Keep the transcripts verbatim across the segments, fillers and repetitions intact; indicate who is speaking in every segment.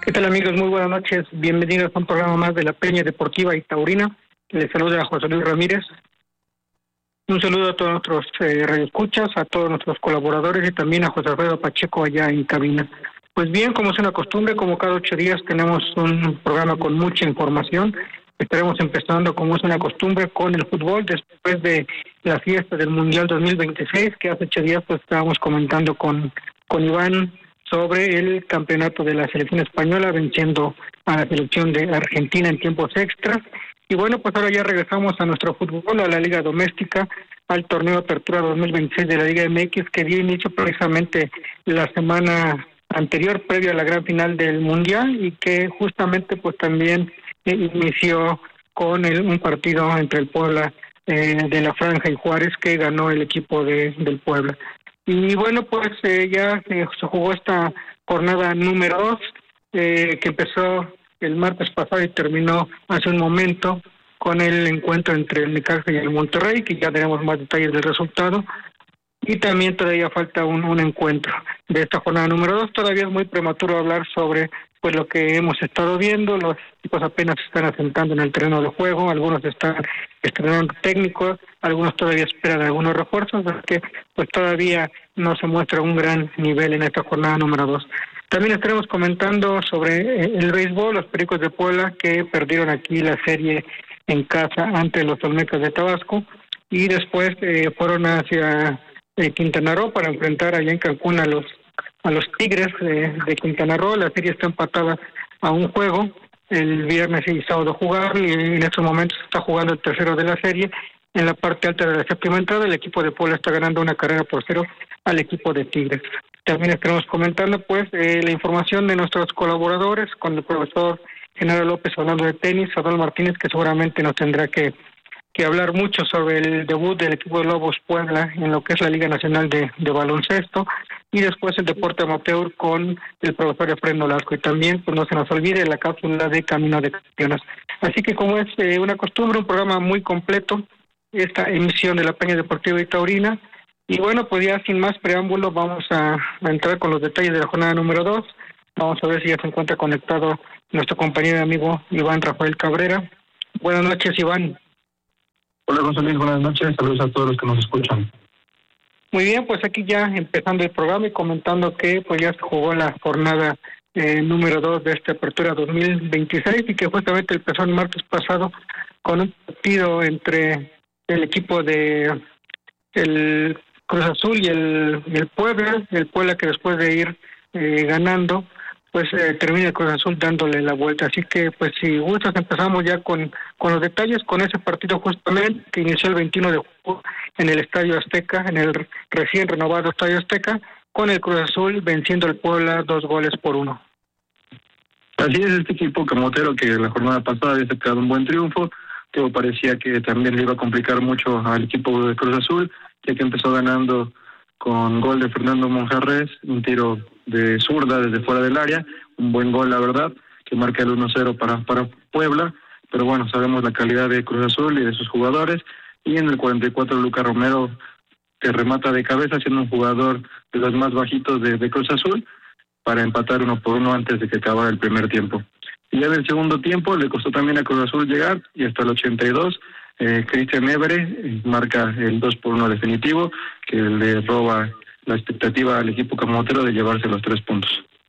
Speaker 1: ¿Qué tal, amigos? Muy buenas noches. Bienvenidos a un programa más de la Peña Deportiva y Taurina. Les saluda José Luis Ramírez. Un saludo a todos nuestros eh, radioescuchas, a todos nuestros colaboradores y también a José Alfredo Pacheco allá en cabina. Pues bien, como es una costumbre, como cada ocho días tenemos un programa con mucha información. Estaremos empezando, como es una costumbre, con el fútbol después de la fiesta del Mundial dos mil veintiséis, que hace ocho días pues estábamos comentando con, con Iván sobre el campeonato de la selección española, venciendo a la selección de Argentina en tiempos extras. Y bueno, pues ahora ya regresamos a nuestro fútbol, a la Liga Doméstica, al torneo Apertura dos mil veintiséis de la Liga M X, que dio inicio precisamente la semana anterior, previo a la gran final del Mundial, y que justamente pues también eh, inició con el, un partido entre el Puebla eh, de la Franja y Juárez, que ganó el equipo de del Puebla. Y bueno, pues eh, ya eh, se jugó esta jornada número dos, eh, que empezó el martes pasado y terminó hace un momento con el encuentro entre el Necaxa y el Monterrey, que ya tenemos más detalles del resultado. Y también todavía falta un, un encuentro de esta jornada número dos. Todavía es muy prematuro hablar sobre pues lo que hemos estado viendo. Los equipos apenas se están asentando en el terreno de juego, algunos están estrenando técnicos, algunos todavía esperan algunos refuerzos, porque pues todavía no se muestra un gran nivel en esta jornada número dos. También estaremos comentando sobre el béisbol, los Pericos de Puebla, que perdieron aquí la serie en casa ante los Olmecas de Tabasco, y después eh, fueron hacia eh, Quintana Roo para enfrentar allá en Cancún a los a los Tigres eh, de Quintana Roo. La serie está empatada a un juego. El viernes y sábado jugaron, y en estos momentos está jugando el tercero de la serie. En la parte alta de la séptima entrada, el equipo de Puebla está ganando una carrera por cero al equipo de Tigres. También estaremos comentando pues eh, la información de nuestros colaboradores, con el profesor Genaro López hablando de tenis, Adolfo Martínez, que seguramente nos tendrá que, que hablar mucho sobre el debut del equipo de Lobos Puebla en lo que es la Liga Nacional de, de Baloncesto, y después el deporte amateur con el profesor Efraín Nolasco. Y también pues no se nos olvide la cápsula de Camino de Campeones. Así que, como es eh, una costumbre, un programa muy completo, esta emisión de la Peña Deportiva y Taurina. Y bueno, pues ya sin más preámbulo vamos a, a entrar con los detalles de la jornada número dos. Vamos a ver si ya se encuentra conectado nuestro compañero y amigo Iván Rafael Cabrera. Buenas noches, Iván.
Speaker 2: Hola, José Luis, buenas noches. Saludos a todos los que nos escuchan.
Speaker 1: Muy bien, pues aquí ya empezando el programa y comentando que pues ya se jugó la jornada eh, número dos de esta apertura dos mil veintiséis, y que justamente empezó el martes pasado con un partido entre el equipo de el Cruz Azul y el, y el Puebla. El Puebla, que después de ir eh, ganando, pues eh, termina el Cruz Azul dándole la vuelta. Así que, pues si gustas, empezamos ya con, con los detalles, con ese partido justamente que inició el veintiuno de julio en el Estadio Azteca, en el recién renovado Estadio Azteca, con el Cruz Azul venciendo al Puebla dos goles por uno.
Speaker 2: Así es, este equipo camotero que la jornada pasada había sacado un buen triunfo, que parecía que también le iba a complicar mucho al equipo de Cruz Azul, ya que empezó ganando con gol de Fernando Monjarres, un tiro de zurda desde fuera del área, un buen gol, la verdad, que marca el uno cero para, para Puebla. Pero bueno, sabemos la calidad de Cruz Azul y de sus jugadores. Y en el cuarenta y cuatro, Lucas Romero, que remata de cabeza, siendo un jugador de los más bajitos de, de Cruz Azul, para empatar uno por uno antes de que acabara el primer tiempo. Y ya en el segundo tiempo le costó también a Cruz Azul llegar, y hasta el ochenta y dos, eh, Cristian Évere eh, marca el dos por uno definitivo, que le roba la expectativa al equipo camotero de llevarse los tres puntos.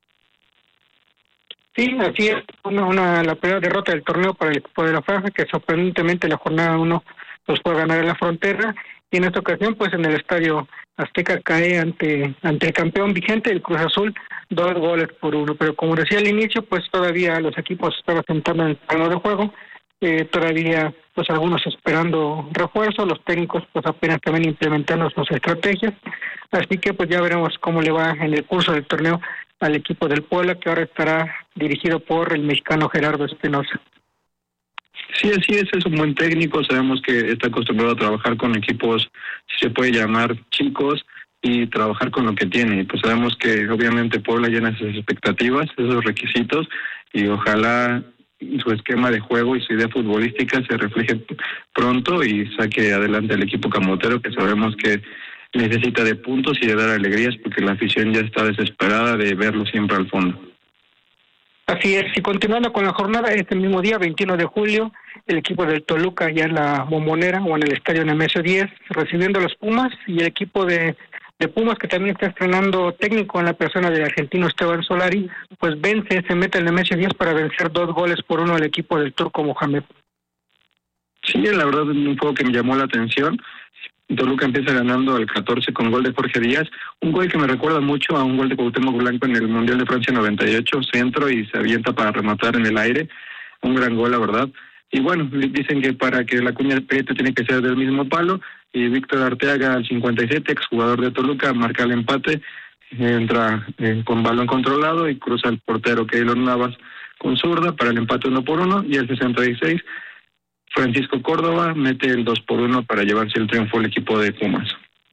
Speaker 1: Sí, así es, una, una la primera derrota del torneo para el equipo de la Franja, que sorprendentemente la jornada uno los puede ganar en la Frontera, y en esta ocasión pues en el Estadio Azteca cae ante ante el campeón vigente, el Cruz Azul, dos goles por uno. Pero como decía al inicio, pues todavía los equipos estaban sentando en el terreno de juego, eh, todavía pues algunos esperando refuerzos, los técnicos pues apenas también implementando sus estrategias. Así que pues ya veremos cómo le va en el curso del torneo al equipo del Puebla, que ahora estará dirigido por el mexicano Gerardo Espinosa.
Speaker 2: Sí, así es, es un buen técnico, sabemos que está acostumbrado a trabajar con equipos, si se puede llamar, chicos, y trabajar con lo que tiene. Pues sabemos que obviamente Puebla llena esas expectativas, esos requisitos, y ojalá su esquema de juego y su idea futbolística se refleje pronto y saque adelante al equipo camotero, que sabemos que necesita de puntos y de dar alegrías, porque la afición ya está desesperada de verlo siempre al fondo.
Speaker 1: Así es, y continuando con la jornada, este mismo día, veintiuno de julio, el equipo del Toluca ya en la Bombonera o en el estadio Nemesio diez, recibiendo a los Pumas, y el equipo de, de Pumas, que también está estrenando técnico en la persona del argentino Esteban Solari, pues vence, se mete el Nemesio diez para vencer dos goles por uno al equipo del turco Mohamed.
Speaker 2: Sí, la verdad es un juego que me llamó la atención. Toluca empieza ganando al catorce con gol de Jorge Díaz, un gol que me recuerda mucho a un gol de Cuauhtémoc Blanco en el Mundial de Francia noventa y ocho, centro y se avienta para rematar en el aire, un gran gol la verdad. Y bueno, dicen que para que la cuña Prieto tiene que ser del mismo palo, y Víctor Arteaga al cincuenta y siete, exjugador de Toluca, marca el empate, entra eh, con balón controlado y cruza el portero Keylor Navas con zurda para el empate uno por uno, y el sesenta y seis Francisco Córdoba mete el dos por uno para llevarse el triunfo al equipo de Pumas.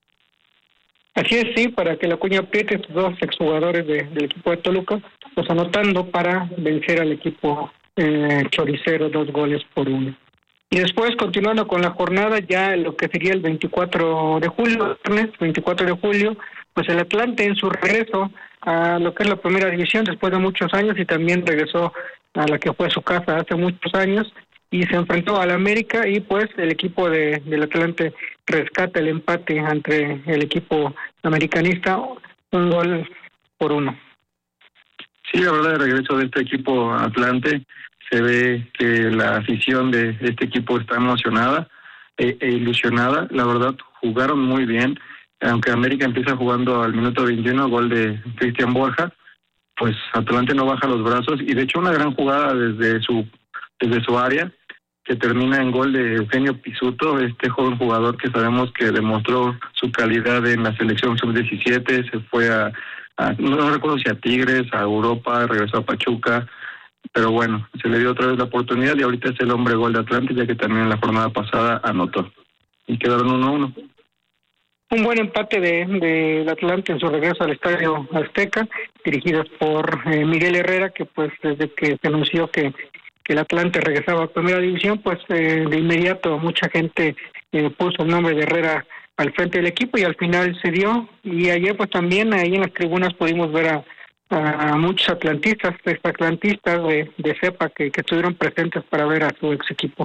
Speaker 1: Así es, sí, para que la cuña apriete, estos dos exjugadores de, del equipo de Toluca, pues anotando para vencer al equipo eh, choricero, dos goles por uno. Y después, continuando con la jornada, ya lo que sería el veinticuatro de julio, viernes veinticuatro de julio, pues el Atlante en su regreso a lo que es la primera división después de muchos años, y también regresó a la que fue su casa hace muchos años, y se enfrentó al América, y pues el equipo de del Atlante rescata el empate entre el equipo americanista, un gol por uno.
Speaker 2: Sí, la verdad, el regreso de este equipo Atlante, se ve que la afición de este equipo está emocionada e, e ilusionada. La verdad, jugaron muy bien, aunque América empieza jugando al minuto veintiuno, gol de Cristian Borja, pues Atlante no baja los brazos, y de hecho una gran jugada desde su desde su área, que termina en gol de Eugenio Pisuto, este joven jugador que sabemos que demostró su calidad en la selección sub diecisiete, se fue a, a, no recuerdo si a Tigres, a Europa, regresó a Pachuca, pero bueno, se le dio otra vez la oportunidad y ahorita es el hombre gol de Atlante, ya que también en la jornada pasada anotó. Y quedaron uno a uno.
Speaker 1: Un buen empate de, de Atlante en su regreso al Estadio Azteca, dirigidos por eh, Miguel Herrera, que pues desde que se anunció que que el Atlante regresaba a Primera División, pues eh, de inmediato mucha gente eh, puso el nombre de Herrera al frente del equipo, y al final se dio. Y ayer pues también ahí en las tribunas pudimos ver a, a muchos atlantistas, exatlantistas de, de cepa que, que estuvieron presentes para ver a su ex equipo.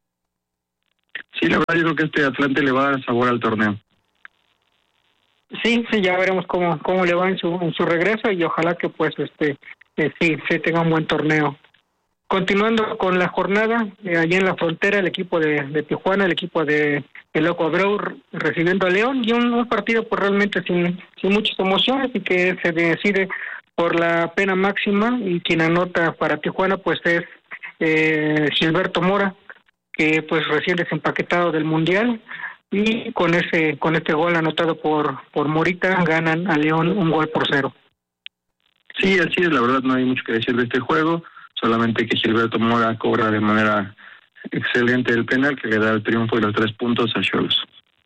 Speaker 2: Sí, la verdad yo creo que este Atlante le va a dar sabor al torneo.
Speaker 1: Sí, sí, ya veremos cómo cómo le va en su en su regreso, y ojalá que pues este eh, sí se tenga un buen torneo. Continuando con la jornada, eh, allá en la frontera, el equipo de, de Tijuana, el equipo de, de Loco Abreu recibiendo a León, y un, un partido pues realmente sin, sin muchas emociones, y que se decide por la pena máxima, y quien anota para Tijuana pues es eh, Gilberto Mora, que pues recién desempaquetado del Mundial, y con ese con este gol anotado por, por Morita ganan a León un gol por cero.
Speaker 2: Sí, así es, la verdad no hay mucho que decir de este juego, solamente que Gilberto Mora cobra de manera excelente el penal que le da el triunfo y los tres puntos a Xolos.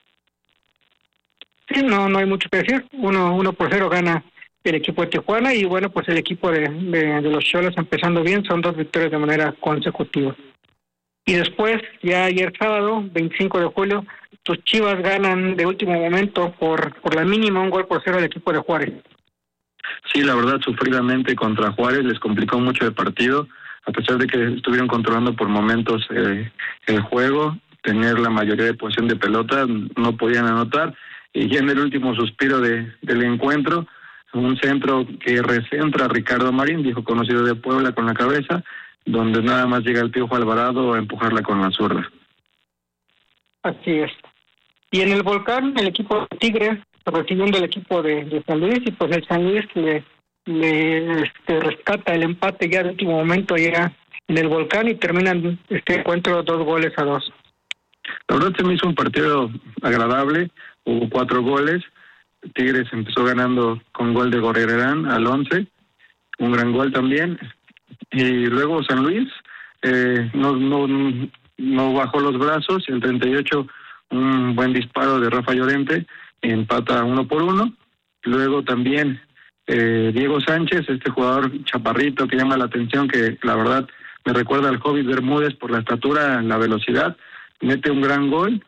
Speaker 1: Sí, no no hay mucho que decir, uno, uno por cero gana el equipo de Tijuana, y bueno, pues el equipo de, de, de los Xolos empezando bien, son dos victorias de manera consecutiva. Y después, ya ayer sábado, veinticinco de julio, tus Chivas ganan de último momento por, por la mínima, un gol por cero al equipo de Juárez.
Speaker 2: Sí, la verdad, sufridamente contra Juárez, les complicó mucho el partido, a pesar de que estuvieron controlando por momentos eh, el juego, tener la mayoría de posesión de pelota, no podían anotar, y ya en el último suspiro de, del encuentro, un centro que recentra a Ricardo Marín, viejo conocido de Puebla, con la cabeza, donde nada más llega el Piojo Alvarado a empujarla con la zurda.
Speaker 1: Así es. Y en el Volcán, el equipo de Tigres recibiendo el equipo de, de San Luis, y pues el San Luis le, le este, rescata el empate ya de último momento ya en el Volcán, y terminan este encuentro dos goles a dos.
Speaker 2: La verdad se me hizo un partido agradable, hubo cuatro goles, Tigres empezó ganando con gol de Gorrerán al once, un gran gol también, y luego San Luis eh, no, no, no bajó los brazos, el treinta y ocho un buen disparo de Rafa Llorente, empata uno por uno. Luego también eh, Diego Sánchez, este jugador chaparrito que llama la atención, que la verdad me recuerda al Hobbit Bermúdez por la estatura, la velocidad, mete un gran gol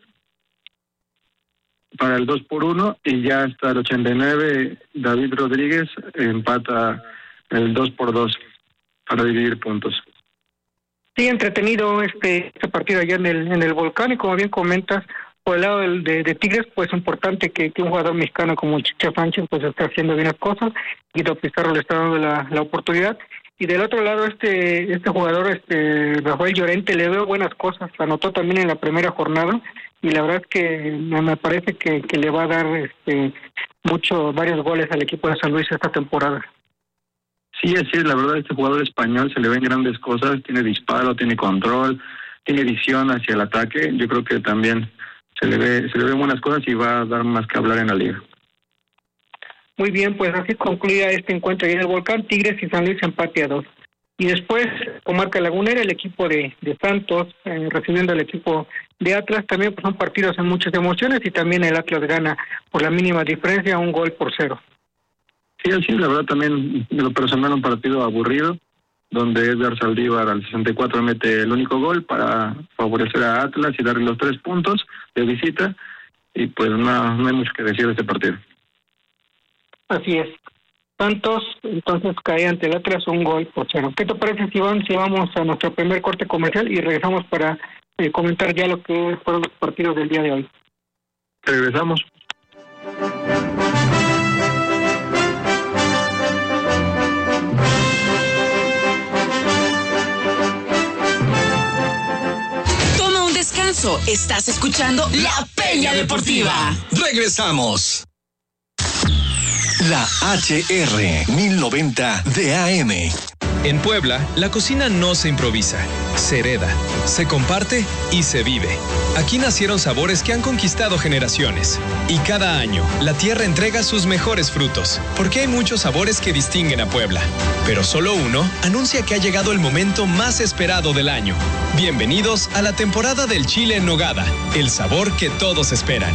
Speaker 2: para el dos por uno, y ya hasta el ochenta y nueve David Rodríguez empata el dos por dos para dividir puntos.
Speaker 1: Sí, entretenido este, este partido allá en el, en el Volcán, y como bien comentas, por el lado del, de, de Tigres, pues es importante que, que un jugador mexicano como Chicha Sánchez pues está haciendo bien las cosas, Guido Pizarro le está dando la, la oportunidad, y del otro lado este este jugador, este Rafael Llorente, le veo buenas cosas, anotó también en la primera jornada, y la verdad es que me parece que, que le va a dar este mucho, varios goles al equipo de San Luis esta temporada.
Speaker 2: Sí, así es, la verdad, este jugador español se le ven grandes cosas, tiene disparo, tiene control, tiene visión hacia el ataque, yo creo que también se le ve se le ven buenas cosas y va a dar más que hablar en la liga.
Speaker 1: Muy bien, pues así concluía este encuentro ahí en el Volcán, Tigres y San Luis empate a dos. Y después, comarca lagunera, el equipo de, de Santos eh, recibiendo al equipo de Atlas, también pues son partidos en muchas emociones, y también el Atlas gana por la mínima diferencia, un gol por cero.
Speaker 2: Sí, así, la verdad también, de lo personal, un partido aburrido, donde Edgar Saldívar al sesenta y cuatro mete el único gol para favorecer a Atlas y darle los tres puntos de visita, y pues no, no hay mucho que decir de este partido.
Speaker 1: Así es. Santos, entonces, cae ante el Atlas un gol por cero. ¿Qué te parece, si vamos, si vamos a nuestro primer corte comercial y regresamos para eh, comentar ya lo que fueron los partidos del día de hoy?
Speaker 2: Regresamos.
Speaker 3: Descanso. Estás escuchando La Peña Deportiva.
Speaker 4: Regresamos. La H R mil noventa de A M.
Speaker 5: En Puebla, la cocina no se improvisa, se hereda, se comparte y se vive. Aquí nacieron sabores que han conquistado generaciones. Y cada año, la tierra entrega sus mejores frutos, porque hay muchos sabores que distinguen a Puebla. Pero solo uno anuncia que ha llegado el momento más esperado del año. Bienvenidos a la temporada del chile en nogada, el sabor que todos esperan.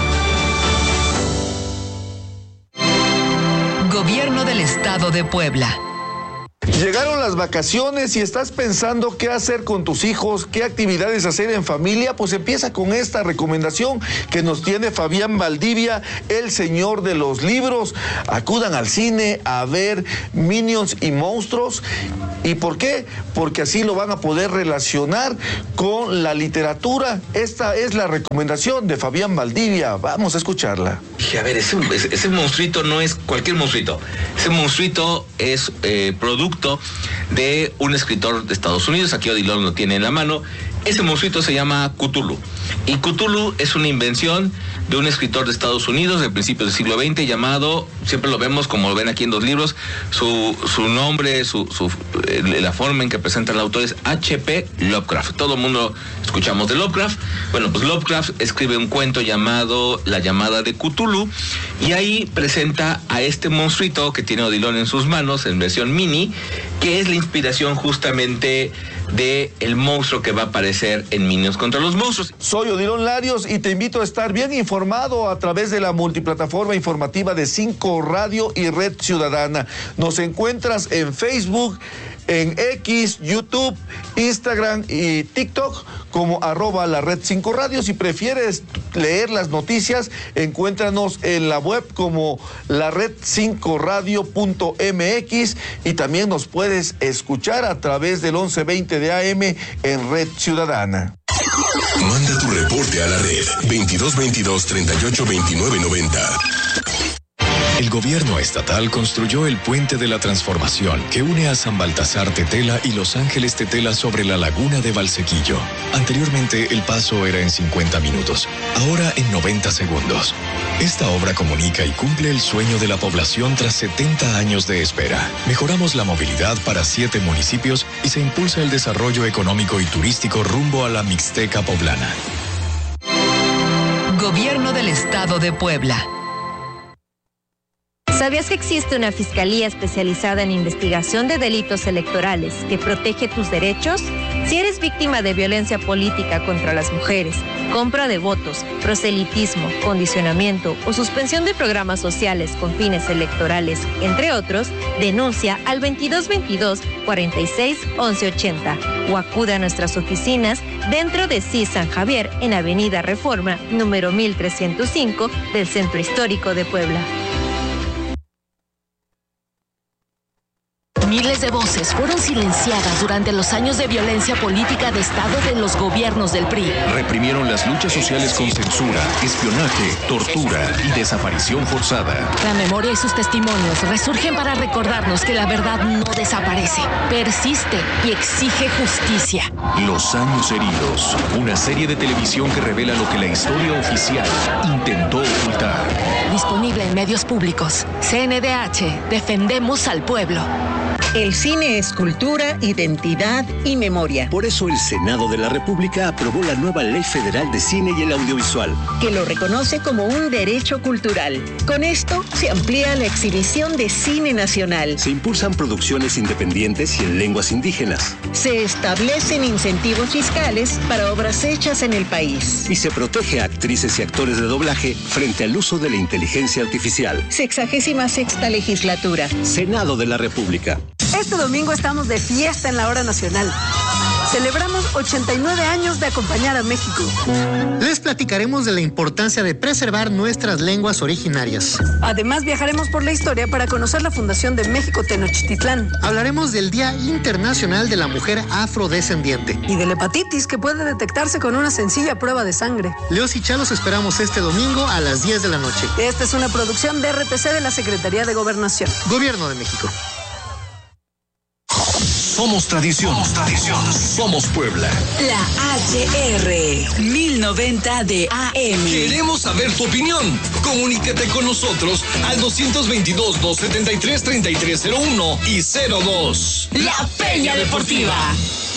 Speaker 3: Gobierno del Estado de Puebla.
Speaker 6: Llegaron las vacaciones y estás pensando qué hacer con tus hijos, qué actividades hacer en familia, pues empieza con esta recomendación que nos tiene Fabián Valdivia, el señor de los libros. Acudan al cine a ver Minions y Monstruos. ¿Y por qué? Porque así lo van a poder relacionar con la literatura. Esta es la recomendación de Fabián Valdivia. Vamos a escucharla.
Speaker 7: Dije, a ver, ese, ese, ese monstruito no es cualquier monstruito. Ese monstruito es eh, producto de un escritor de Estados Unidos. Aquí Odilon lo tiene en la mano. Ese monstruito se llama Cthulhu. Y Cthulhu es una invención de un escritor de Estados Unidos de principios del siglo veinte llamado, siempre lo vemos como lo ven aquí en los libros, su, su nombre, su, su, la forma en que presenta el autor es H P Lovecraft. Todo el mundo escuchamos de Lovecraft. Bueno, pues Lovecraft escribe un cuento llamado La llamada de Cthulhu, y ahí presenta a este monstruito que tiene Odilon en sus manos en versión mini, que es la inspiración justamente de el monstruo que va a aparecer en Minions contra los monstruos.
Speaker 6: Soy Odilon Larios y te invito a estar bien informado a través de la multiplataforma informativa de cinco Radio y Red Ciudadana. Nos encuentras en Facebook, en X, YouTube, Instagram y TikTok como arroba la red cinco radio. Si prefieres leer las noticias, encuéntranos en la web como la red cinco radio punto m x, y también nos puedes escuchar a través del once veinte de A M en Red Ciudadana.
Speaker 4: Manda tu reporte a la red veintidós veintidós treinta y ocho veintinueve noventa. El gobierno estatal construyó el Puente de la Transformación que une a San Baltasar Tetela y Los Ángeles Tetela sobre la laguna de Valsequillo. Anteriormente el paso era en cincuenta minutos, ahora en noventa segundos. Esta obra comunica y cumple el sueño de la población tras setenta años de espera. Mejoramos la movilidad para siete municipios y se impulsa el desarrollo económico y turístico rumbo a la Mixteca poblana.
Speaker 3: Gobierno del Estado de Puebla.
Speaker 8: ¿Sabías que existe una fiscalía especializada en investigación de delitos electorales que protege tus derechos? Si eres víctima de violencia política contra las mujeres, compra de votos, proselitismo, condicionamiento o suspensión de programas sociales con fines electorales, entre otros, denuncia al veintidós veintidós cuarenta y seis once ochenta o acude a nuestras oficinas dentro de C I San Javier en Avenida Reforma, número mil trescientos cinco del Centro Histórico de Puebla.
Speaker 3: Mil
Speaker 9: Miles de voces fueron silenciadas durante los años de violencia política de Estado de los gobiernos del P R I.
Speaker 4: Reprimieron las luchas sociales con censura, espionaje, tortura y desaparición forzada.
Speaker 9: La memoria y sus testimonios resurgen para recordarnos que la verdad no desaparece, persiste y exige justicia.
Speaker 4: Los años heridos, una serie de televisión que revela lo que la historia oficial intentó ocultar.
Speaker 9: Disponible en medios públicos. C N D H, defendemos al pueblo.
Speaker 10: El cine es cultura, identidad y memoria.
Speaker 11: Por eso el Senado de la República aprobó la nueva Ley Federal de Cine y el Audiovisual,
Speaker 10: que lo reconoce como un derecho cultural. Con esto se amplía la exhibición de cine nacional.
Speaker 11: Se impulsan producciones independientes y en lenguas indígenas.
Speaker 10: Se establecen incentivos fiscales para obras hechas en el país.
Speaker 11: Y se protege a actrices y actores de doblaje frente al uso de la inteligencia artificial.
Speaker 10: Sexagésima sexta legislatura.
Speaker 11: Senado de la República.
Speaker 12: Este domingo estamos de fiesta en la hora nacional. Celebramos ochenta y nueve años de acompañar a México.
Speaker 13: Les platicaremos de la importancia de preservar nuestras lenguas originarias.
Speaker 12: Además, viajaremos por la historia para conocer la fundación de México Tenochtitlán.
Speaker 13: Hablaremos del Día Internacional de la Mujer Afrodescendiente.
Speaker 12: Y de la hepatitis, que puede detectarse con una sencilla prueba de sangre.
Speaker 13: Leos y Chalos esperamos este domingo a las diez de la noche.
Speaker 12: Esta es una producción de R T C de la Secretaría de Gobernación.
Speaker 13: Gobierno de México.
Speaker 4: Somos tradición. Somos tradición. Somos Puebla.
Speaker 3: La H R mil noventa de A M.
Speaker 14: Queremos saber tu opinión. Comunícate con nosotros al doscientos veintidós, doscientos setenta y tres, treinta y tres cero uno y cero dos.
Speaker 3: La Peña Deportiva.